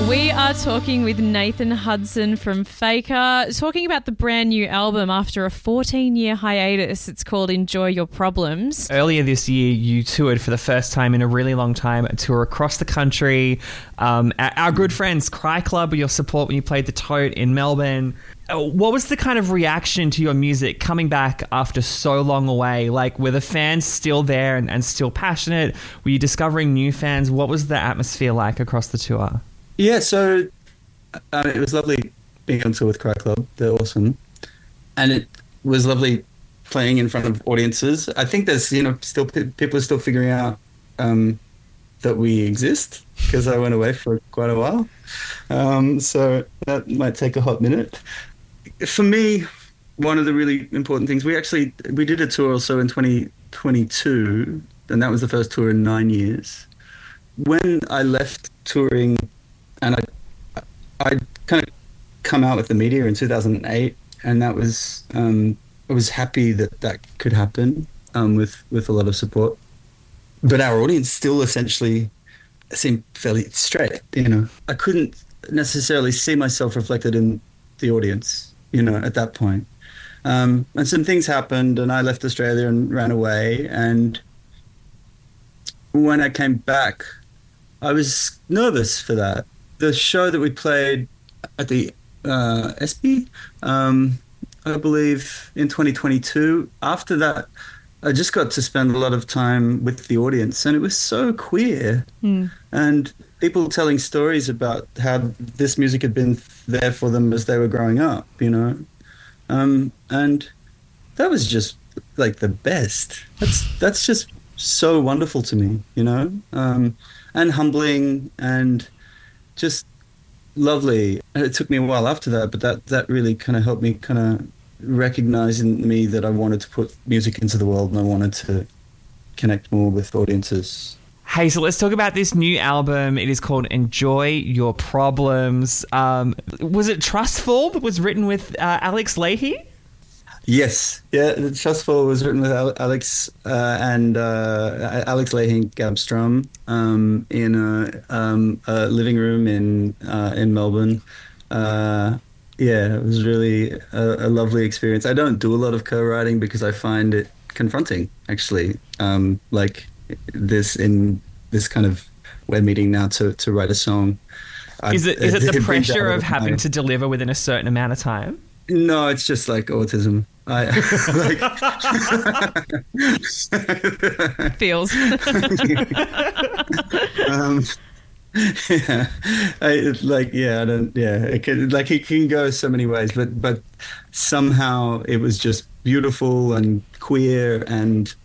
We are talking with Nathan Hudson from Faker, talking about the brand new album after a 14-year hiatus. It's called Enjoy Your Problems. Earlier this year, you toured for the first time in a really long time, a tour across the country. Our good friends, Cry Club, were your support when you played the Tote in Melbourne. What was the kind of reaction to your music coming back after so long away? Like, were the fans still there and still passionate? Were you discovering new fans? What was the atmosphere like across the tour? Yeah, so it was lovely being on tour with Cry Club. They're awesome. And it was lovely playing in front of audiences. I think there's, still people are still figuring out that we exist, because I went away for quite a while. So that might take a hot minute. For me, one of the really important things, we did a tour also in 2022, and that was the first tour in 9 years. When I left touring, and I'd kind of come out with the media in 2008, and that was I was happy that could happen with a lot of support. But our audience still essentially seemed fairly straight. I couldn't necessarily see myself reflected in the audience, at that point. And some things happened, and I left Australia and ran away. And when I came back, I was nervous for that. The show that we played at the ESPY, I believe, in 2022, after that, I just got to spend a lot of time with the audience, and it was so queer. And people telling stories about how this music had been there for them as they were growing up, and that was just like the best. That's just so wonderful to me, and humbling and just lovely. And it took me a while after that, but that really kind of helped me kind of recognize in me that I wanted to put music into the world, and I wanted to connect more with audiences. Hey, so let's talk about this new album. It is called Enjoy Your Problems. Was it Trustful that was written with Alex Leahy? Yes. Yeah, Trustful was written with Alex and Alex Leahy and Gab Strum in a living room in Melbourne. Yeah, it was really a lovely experience. I don't do a lot of co-writing because I find it confronting, actually. Like this in this kind of we're meeting now to write a song. Is it the pressure of having to deliver within a certain amount of time? No, it's just like autism. Feels. It can go so many ways, but somehow it was just beautiful and queer and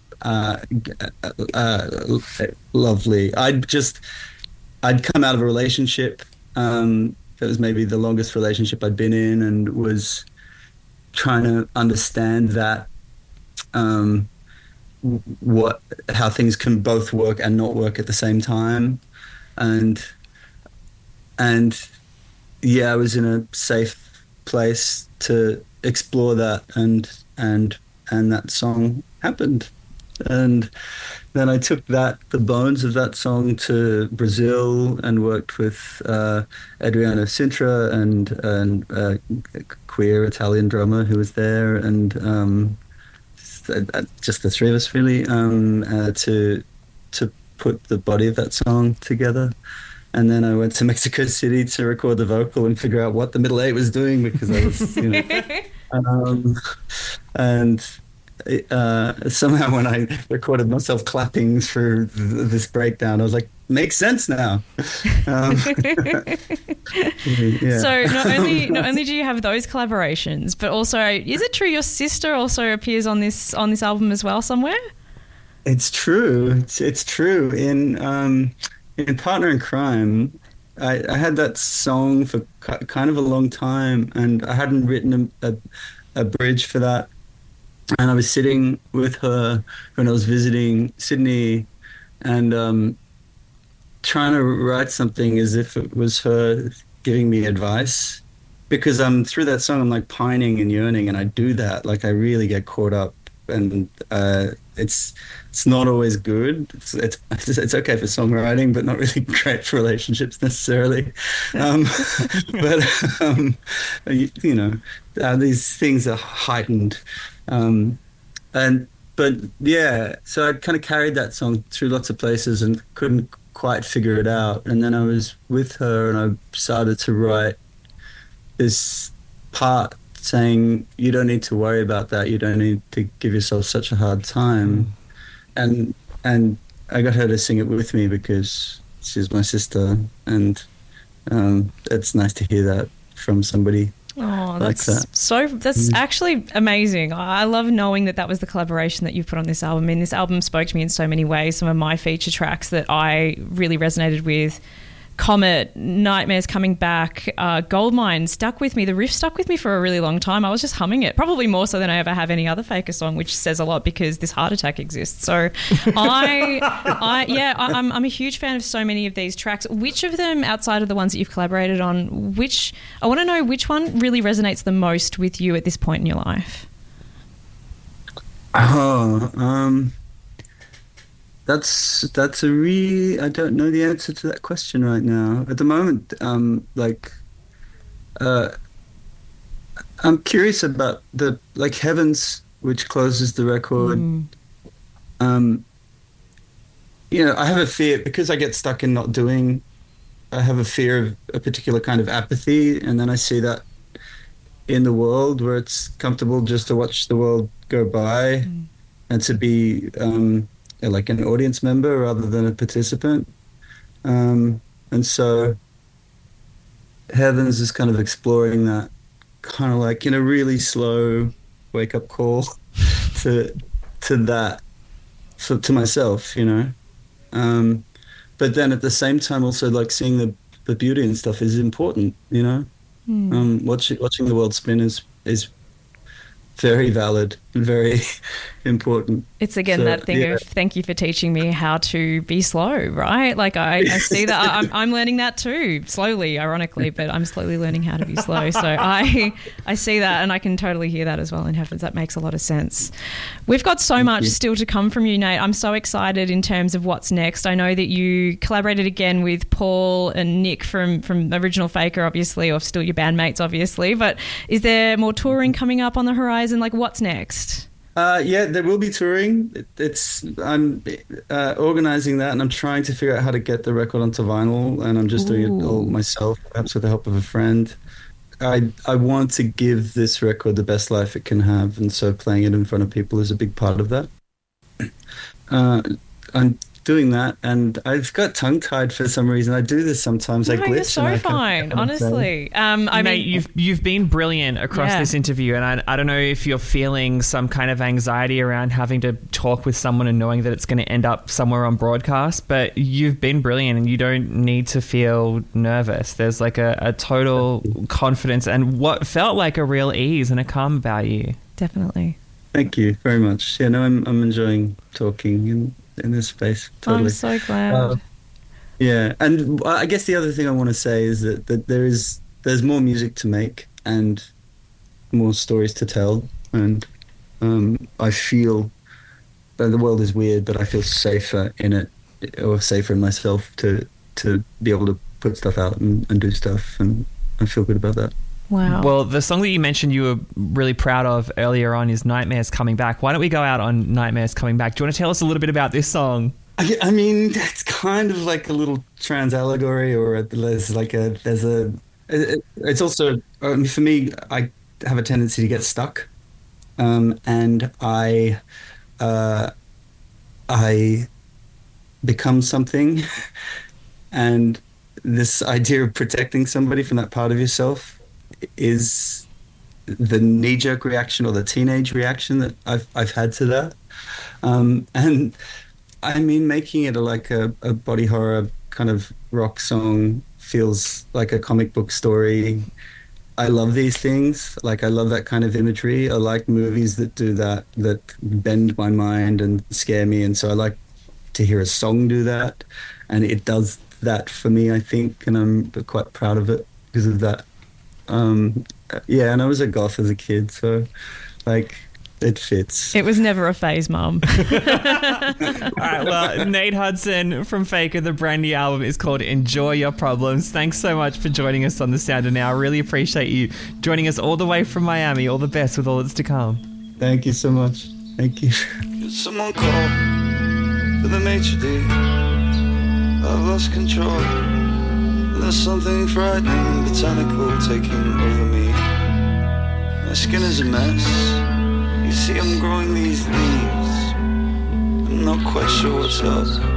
lovely. I'd come out of a relationship that was maybe the longest relationship I'd been in, and was trying to understand that how things can both work and not work at the same time. And yeah, I was in a safe place to explore that, and that song happened. And then I took the bones of that song to Brazil and worked with Adriano Sintra and a queer Italian drummer who was there, and just the three of us really to put the body of that song together. And then I went to Mexico City to record the vocal and figure out what the middle eight was doing, because I was, somehow when I recorded myself clapping through this breakdown, I was like, makes sense now. Yeah. So not only do you have those collaborations, but also, is it true your sister also appears on this album as well somewhere? It's true. It's true. In Partner in Crime, I had that song for kind of a long time, and I hadn't written a bridge for that. And I was sitting with her when I was visiting Sydney, and trying to write something as if it was her giving me advice, because through that song I'm like pining and yearning, and I do that, like I really get caught up, and it's not always good. It's okay for songwriting, but not really great for relationships necessarily. But you know, these things are heightened, but yeah. So I kind of carried that song through lots of places and couldn't quite figure it out. And then I was with her, and I started to write this part saying, you don't need to worry about that. You don't need to give yourself such a hard time. And I got her to sing it with me because she's my sister, and it's nice to hear that from somebody. Oh, like that's actually amazing. I love knowing that was the collaboration that you've put on this album. I mean, this album spoke to me in so many ways. Some of my feature tracks that I really resonated with, Comet, Nightmares Coming Back, Goldmine stuck with me. The riff stuck with me for a really long time. I was just humming it, probably more so than I ever have any other Faker song, which says a lot because this heart attack exists. So I'm a huge fan of so many of these tracks. Which of them, outside of the ones that you've collaborated on, I want to know which one really resonates the most with you at this point in your life? That's I don't know the answer to that question right now. At the moment, I'm curious about the Heavens, which closes the record. You know, I have a fear because I get stuck in not doing. I have a fear of a particular kind of apathy, and then I see that in the world where it's comfortable just to watch the world go by and to be like an audience member rather than a participant. And so Heavens is kind of exploring that, kind of like in a really slow wake-up call to that, to myself, you know. But then at the same time also like seeing the beauty and stuff is important, you know. Watching the world spin is very valid and very important. It's again that thing of thank you for teaching me how to be slow, right? Like I see that I'm learning that too, slowly, ironically, but I'm slowly learning how to be slow. So I see that, and I can totally hear that as well in Heavens. That makes a lot of sense. We've got so much still to come from you, Nate. I'm so excited in terms of what's next. I know that you collaborated again with Paul and Nick from Original Faker, obviously, or still your bandmates, obviously. But is there more touring coming up on the horizon? Like, what's next? Yeah, there will be touring. I'm organising that, and I'm trying to figure out how to get the record onto vinyl, and I'm just doing it all myself, perhaps with the help of a friend. I want to give this record the best life it can have, and so playing it in front of people is a big part of that. I'm doing that, and I've got tongue-tied for some reason. I do this sometimes. I glitch. You're so fine, honestly. Mate, you've been brilliant across this interview, and I don't know if you're feeling some kind of anxiety around having to talk with someone and knowing that it's going to end up somewhere on broadcast, but you've been brilliant, and you don't need to feel nervous. There's like a total confidence and what felt like a real ease and a calm about you. Definitely. Thank you very much. Yeah, no, I'm enjoying talking in this space. Totally. I'm so glad. Yeah, and I guess the other thing I want to say is that there's more music to make and more stories to tell, and I feel that the world is weird, but I feel safer in it, or safer in myself to be able to put stuff out and do stuff, and I feel good about that. Wow. Well, the song that you mentioned you were really proud of earlier on is Nightmares Coming Back. Why don't we go out on Nightmares Coming Back? Do you want to tell us a little bit about this song? I mean, it's kind of like a little trans allegory, or it's also, for me, I have a tendency to get stuck. And I become something. And this idea of protecting somebody from that part of yourself is the knee-jerk reaction or the teenage reaction that I've had to that. And I mean, making it like a body horror kind of rock song feels like a comic book story. I love these things. Like, I love that kind of imagery. I like movies that do that bend my mind and scare me. And so I like to hear a song do that. And it does that for me, I think. And I'm quite proud of it because of that. And I was a goth as a kid. So, like, It fits. It was never a phase, Mum. All right, well, Nate Hudson from Faker, the brand new album is called Enjoy Your Problems. Thanks so much for joining us on The Sounder Now. I really appreciate you joining us all the way from Miami. All the best with all that's to come. Thank you so much. Thank you. Someone call for the maitre d'. I've lost control. There's something frightening, botanical taking over me. My skin is a mess. You see I'm growing these leaves. I'm not quite sure what's up.